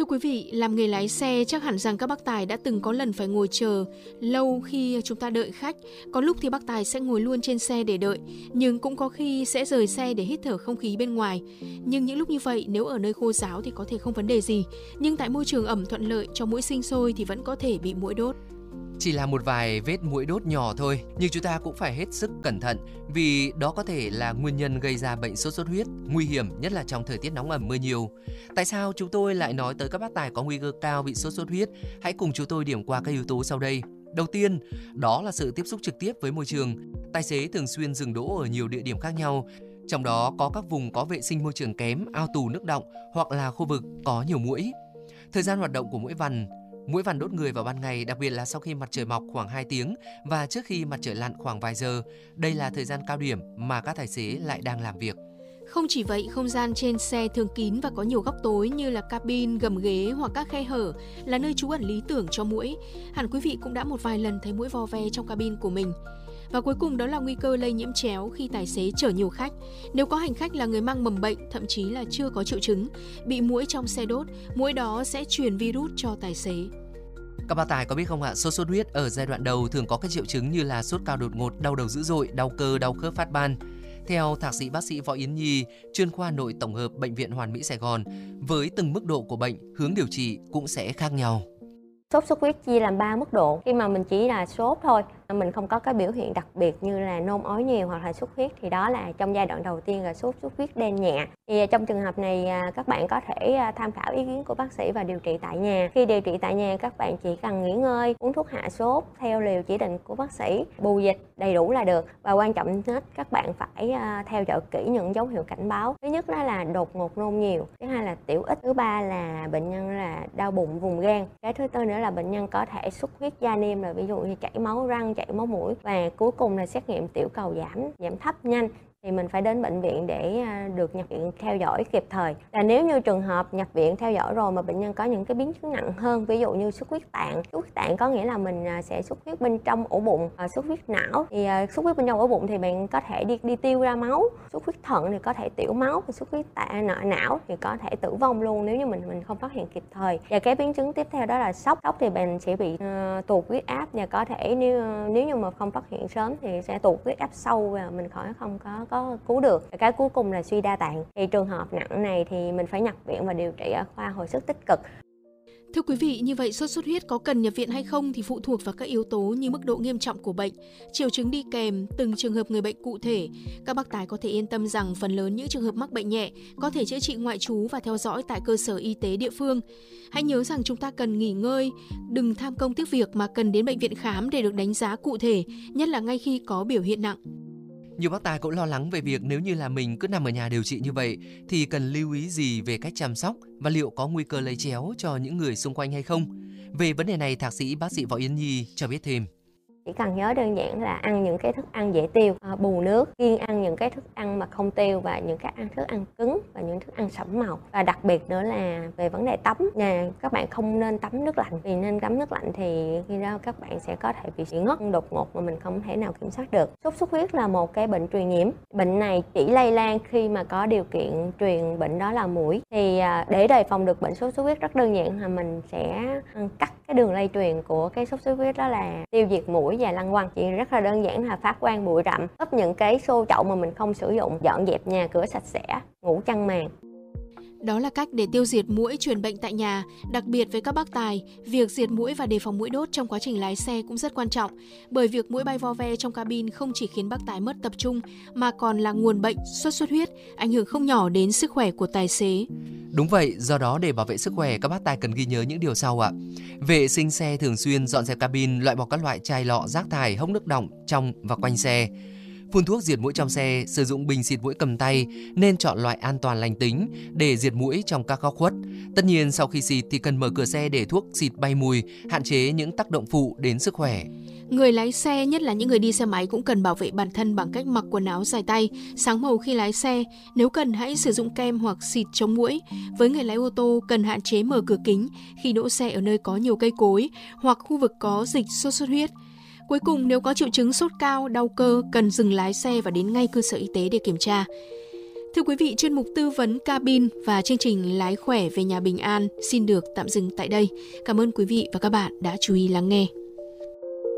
Thưa quý vị, làm nghề lái xe chắc hẳn rằng các bác tài đã từng có lần phải ngồi chờ lâu khi chúng ta đợi khách. Có lúc thì bác tài sẽ ngồi luôn trên xe để đợi, nhưng cũng có khi sẽ rời xe để hít thở không khí bên ngoài. Nhưng những lúc như vậy, nếu ở nơi khô ráo thì có thể không vấn đề gì, nhưng tại môi trường ẩm thuận lợi cho muỗi sinh sôi thì vẫn có thể bị muỗi đốt. Chỉ là một vài vết muỗi đốt nhỏ thôi, nhưng chúng ta cũng phải hết sức cẩn thận vì đó có thể là nguyên nhân gây ra bệnh sốt xuất huyết, nguy hiểm nhất là trong thời tiết nóng ẩm mưa nhiều. Tại sao chúng tôi lại nói tới các bác tài có nguy cơ cao bị sốt xuất huyết? Hãy cùng chúng tôi điểm qua các yếu tố sau đây. Đầu tiên, đó là sự tiếp xúc trực tiếp với môi trường. Tài xế thường xuyên dừng đỗ ở nhiều địa điểm khác nhau, trong đó có các vùng có vệ sinh môi trường kém, ao tù nước đọng hoặc là khu vực có nhiều muỗi. Thời gian hoạt động của muỗi vằn đốt người vào ban ngày, đặc biệt là sau khi mặt trời mọc khoảng 2 tiếng và trước khi mặt trời lặn khoảng vài giờ. Đây là thời gian cao điểm mà các tài xế lại đang làm việc. Không chỉ vậy, không gian trên xe thường kín và có nhiều góc tối như là cabin, gầm ghế hoặc các khe hở là nơi trú ẩn lý tưởng cho muỗi. Hẳn quý vị cũng đã một vài lần thấy muỗi vo ve trong cabin của mình. Và cuối cùng đó là nguy cơ lây nhiễm chéo khi tài xế chở nhiều khách. Nếu có hành khách là người mang mầm bệnh, thậm chí là chưa có triệu chứng, bị muỗi trong xe đốt, muỗi đó sẽ truyền virus cho tài xế. Các bác tài có biết không ạ, sốt xuất huyết ở giai đoạn đầu thường có các triệu chứng như là sốt cao đột ngột, đau đầu dữ dội, đau cơ, đau khớp phát ban. Theo thạc sĩ bác sĩ Võ Yến Nhi, chuyên khoa nội tổng hợp Bệnh viện Hoàn Mỹ Sài Gòn, với từng mức độ của bệnh, hướng điều trị cũng sẽ khác nhau. Sốt xuất huyết chia làm 3 mức độ. Khi mà mình chỉ là sốt thôi, mình không có cái biểu hiện đặc biệt như là nôn ói nhiều hoặc là xuất huyết, thì đó là trong giai đoạn đầu tiên là sốt xuất huyết đen nhẹ. Thì trong trường hợp này các bạn có thể tham khảo ý kiến của bác sĩ và điều trị tại nhà. Khi điều trị tại nhà, các bạn chỉ cần nghỉ ngơi, uống thuốc hạ sốt theo liều chỉ định của bác sĩ, bù dịch đầy đủ là được. Và quan trọng nhất, các bạn phải theo dõi kỹ những dấu hiệu cảnh báo. Thứ nhất đó là đột ngột nôn nhiều, thứ hai là tiểu ít, thứ ba là bệnh nhân là đau bụng vùng gan, cái thứ tư nữa là bệnh nhân có thể xuất huyết da niêm, là ví dụ như chảy máu răng, chảy máu mũi, và cuối cùng là xét nghiệm tiểu cầu giảm thấp nhanh, thì mình phải đến bệnh viện để được nhập viện theo dõi kịp thời. Là nếu như trường hợp nhập viện theo dõi rồi mà bệnh nhân có những cái biến chứng nặng hơn, ví dụ như xuất huyết tạng có nghĩa là mình sẽ xuất huyết bên trong ổ bụng, xuất huyết não thì xuất huyết bên trong ổ bụng thì bạn có thể đi tiêu ra máu, xuất huyết thận thì có thể tiểu máu, xuất huyết não thì có thể tử vong luôn nếu như mình không phát hiện kịp thời. Và cái biến chứng tiếp theo đó là sốc thì bạn sẽ bị tụt huyết áp, và có thể nếu như mà không phát hiện sớm thì sẽ tụt huyết áp sâu và mình không có cứu được. Cái cuối cùng là suy đa tạng. Thì trường hợp nặng này thì mình phải nhập viện và điều trị ở khoa hồi sức tích cực. Thưa quý vị, như vậy sốt xuất huyết có cần nhập viện hay không thì phụ thuộc vào các yếu tố như mức độ nghiêm trọng của bệnh, triệu chứng đi kèm, từng trường hợp người bệnh cụ thể. Các bác tài có thể yên tâm rằng phần lớn những trường hợp mắc bệnh nhẹ có thể chữa trị ngoại trú và theo dõi tại cơ sở y tế địa phương. Hãy nhớ rằng chúng ta cần nghỉ ngơi, đừng tham công tiếc việc mà cần đến bệnh viện khám để được đánh giá cụ thể, nhất là ngay khi có biểu hiện nặng. Nhiều bác tài cũng lo lắng về việc nếu như là mình cứ nằm ở nhà điều trị như vậy thì cần lưu ý gì về cách chăm sóc và liệu có nguy cơ lây chéo cho những người xung quanh hay không. Về vấn đề này, thạc sĩ bác sĩ Võ Yến Nhi cho biết thêm. Chỉ cần nhớ đơn giản là ăn những cái thức ăn dễ tiêu, bù nước, kiêng ăn những cái thức ăn mà không tiêu và những cái thức ăn cứng và những thức ăn sẫm màu. Và đặc biệt nữa là về vấn đề tắm, các bạn không nên tắm nước lạnh, vì nên tắm nước lạnh thì khi đó các bạn sẽ có thể bị ngất đột ngột mà mình không thể nào kiểm soát được. Sốt xuất huyết là một cái bệnh truyền nhiễm. Bệnh này chỉ lây lan khi mà có điều kiện truyền bệnh, đó là muỗi. Thì để đề phòng được bệnh sốt xuất huyết rất đơn giản là mình sẽ cắt cái đường lây truyền của cái sốt xuất huyết, đó là tiêu diệt muỗi và lăng quăng. Chỉ rất là đơn giản là phát quang bụi rậm, ấp những cái xô chậu mà mình không sử dụng, dọn dẹp nhà cửa sạch sẽ, ngủ chăn màn. Đó là cách để tiêu diệt muỗi truyền bệnh tại nhà. Đặc biệt với các bác tài, việc diệt muỗi và đề phòng muỗi đốt trong quá trình lái xe cũng rất quan trọng. Bởi việc muỗi bay vo ve trong cabin không chỉ khiến bác tài mất tập trung mà còn là nguồn bệnh sốt xuất huyết, ảnh hưởng không nhỏ đến sức khỏe của tài xế. Đúng vậy, do đó để bảo vệ sức khỏe, các bác tài cần ghi nhớ những điều sau ạ. Vệ sinh xe thường xuyên, dọn dẹp cabin, loại bỏ các loại chai lọ, rác thải, hốc nước đọng trong và quanh xe. Phun thuốc diệt muỗi trong xe, sử dụng bình xịt muỗi cầm tay, nên chọn loại an toàn lành tính để diệt muỗi trong các góc khuất. Tất nhiên sau khi xịt thì cần mở cửa xe để thuốc xịt bay mùi, hạn chế những tác động phụ đến sức khỏe. Người lái xe, nhất là những người đi xe máy, cũng cần bảo vệ bản thân bằng cách mặc quần áo dài tay, sáng màu khi lái xe. Nếu cần hãy sử dụng kem hoặc xịt chống muỗi. Với người lái ô tô cần hạn chế mở cửa kính khi đỗ xe ở nơi có nhiều cây cối hoặc khu vực có dịch sốt xuất huyết. Cuối cùng, nếu có triệu chứng sốt cao, đau cơ, cần dừng lái xe và đến ngay cơ sở y tế để kiểm tra. Thưa quý vị, chuyên mục tư vấn cabin và chương trình Lái khỏe về nhà bình an xin được tạm dừng tại đây. Cảm ơn quý vị và các bạn đã chú ý lắng nghe.